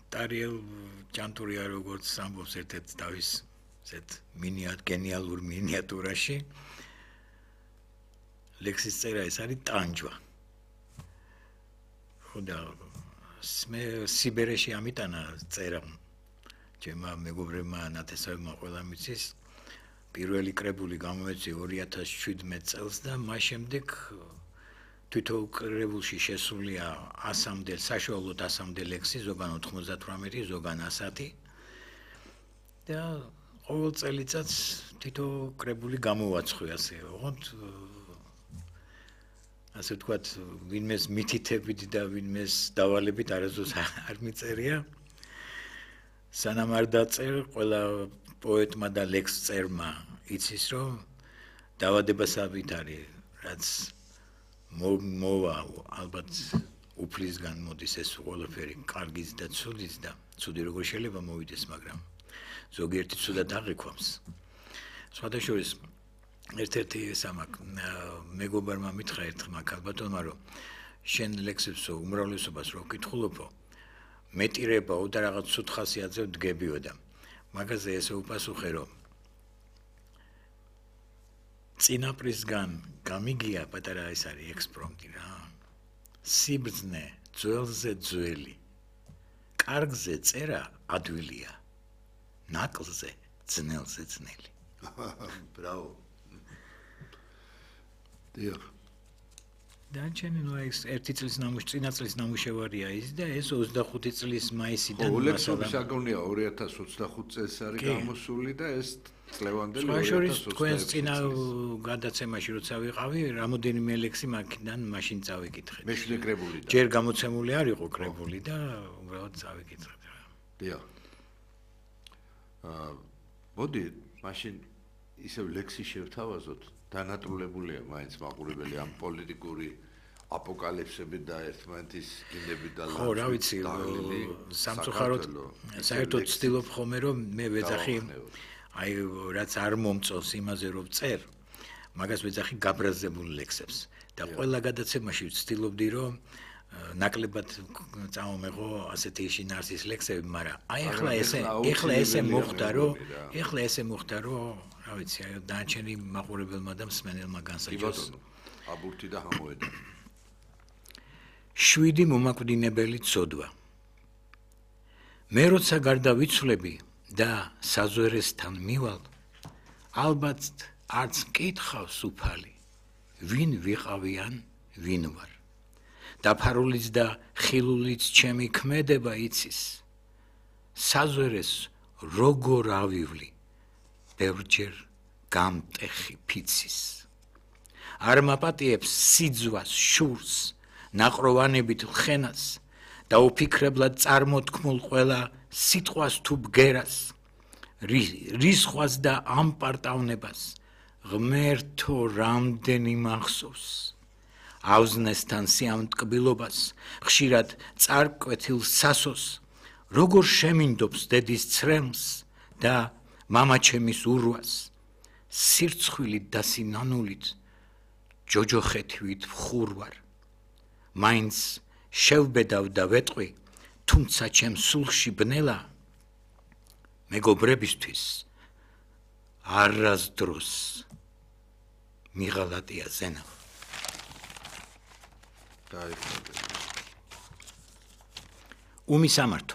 ტარიელ ჭანტურია როგორც ამბობს ერთ-ერთ დავის გენიალურ მინიატურაში ლექსის წერა ეს არის ტანჯვა. ხოდა მე სიბერეში ამიტანა წერა ჩემმა მეგობრებმა ნათესავებმა ყველა მიცის პირველი კრებული გამოეცი 2017 წელს და მას შემდეგ თვითონ კრებულში შესულია 100-მდე საშუალოდ 100-მდე ლექსი, ზოგან 98, ზოგან 100 და ყოველ წელიწადს თვითონ კრებული გამოვაცხვი ასე, ოღონდ ასე ვთქვათ, ვინმეს მითითებით და ვინმეს დავალებით არასდროს არ მიწერია. სანამ არ დაწერ, ყველა პოეტმა და ლექს წერმა იცის, რომ დაავადებასავით არის, რაც მოვა ალბათ უფლისგან მოდის ეს ყველაფერი კარგიც და ცუდიც და ცუდი როგორ შეიძლება მოვიდეს, მაგრამ ზოგიერთი ცუდად აღიქვამს. სხვადასხვა ერთ-ერთი ეს ამაკ მეგობარმა მითხრა ერთხმა ქალბატონმა, რომ შენ ლექსებსო უმრავლესობას რო ვკითხულობო, მეტირება და რაღაც ცუდ ხასიათზე ვდგებიო და მაგაზე ესე უპასუხე, რომ წინაპრისგან გამიგია პატარა ეს არის ექსპრომტი რა. სიბრძნე ძველზე ძველი. კარგზე წერა ადვილია. ნაკლზე ძნელზე ძნელი. Bravo. დიახ. დანჩენი ნუ ეს 1 წლის წინა წლის ნამუშევარია ის და ეს 25 წლის მაისიდან ლექსები საგონია 2025 წელს არის გამოსული და ეს წლევანდელი 2025 თქვენს წინა გადაცემაში როცა ვიყავი, რამოდენიმე ლექსი მაგიდან მაშინ წავიკითხეთ. მეშვიდე კრებული და ჯერ გამოცემული არ იყო კრებული და უბრალოდ წავიკითხეთ რა. დიახ. მოდი, მაშინ ისევ ლექსი შევთავაზოთ. დანატრულებულია მაინც მაყურებელი ამ პოლიტიკური აპოკალიფსები და ერთმანეთის გინდები და ხო, რა ვიცი, სამწუხაროდ საერთოდ ვცდილობ ხოლმე რომ მე ვეძახი აი რაც არ მომწონს იმაზე რომ წერ, მაგას ვეძახი გაბრაზებულ ლექსებს და ყველა გადაცემაში ვცდილობდი რომ ნაკლებად წამომეღო ასეთი შინაარსის ლექსები, მაგრამ აი ეხლა ესე მოხდა რომ რა ვიცი, აი დანარჩენი მაყურებელმა და მსმენელმა განსაჯოს. აბურთი და ჰამოედა. 7 მომაკვდინებელი ცოდვა. მე როცა გარდა ვიცვლები და საზვერესთან მივალ, ალბათ არც მკითხავს უფალი, ვინ ვიყავიან, ვინ ვარ. დაფარულიც და ხილულიც ჩემი ქმედება იცის. საზვერეს როგორ ავივლი, ბევრჯერ გამტეხი ფიცის. არ მაპატიებს სიძვას, შურს, ნაყროვანებით ხენას და უფიქრებლად წარმოთქმულ ყველა სიტყვას თუ ბგერას, რისხვას და ამპარტავნებას, ღმერთო რამდენი მახსოვს. ავზნესთან სიამტკბილობას, ხშირად წარკვეთილ სასოს, როგორ შემინდობს დედის ცრემლს და მამაჩემის ურვას, სირცხვილით და სინანულით, ჯოჯოხეთივით ვხურვარ. მაინც შევბედავ და ვეტყვი, თუმცა ჩემ სულში ბნელა, მეგობრებისთვის არასდროს მიღალატია ზენა. უმისამართო.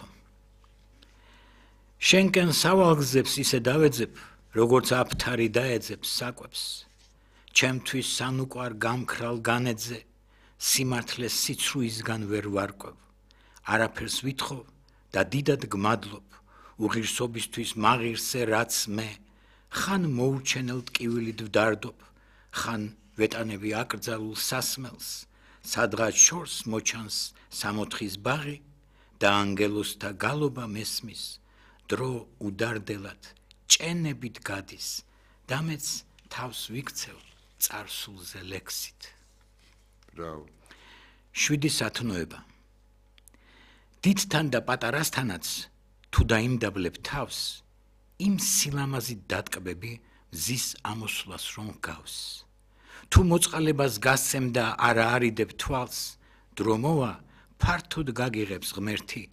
შენკენ სავალგზებს ისე დავეძებ, როგორც აფთარი დაეძებს საკვებს. ჩემთვის სანუკვარ გამქრალ განეძზე, სიმართლეს სიცრუისგან ვერ ვარკვევ. არაფერს ვითხოვ და დიდად გმადლობ, უღირსობისთვის მაღირსე რაც მე, ხან მოუჩენელ ტკივილით ვდარდობ, ხან ვეტანები აკრძალულ სასმელს, სადღაც შორს მოჩანს სამოთხის ბაღი და ანგელოსთა გალობა მესმის, დრო უდარდელად ჭენებით გადის და მეც თავს ვიქცევ წარსულზე ლექსით. Bravo. 7 სათნოება. დიდთან და პატარასთანაც თუ დაიმდაბლებ თავს, იმ სილამაზით დატკბები მზის ამოსვლას რომ გავს. თუ მოწყალებას გასცემ და არა არიდებ თვალს, დრო მოვა ფართოდ გაგიღებს ღმერთი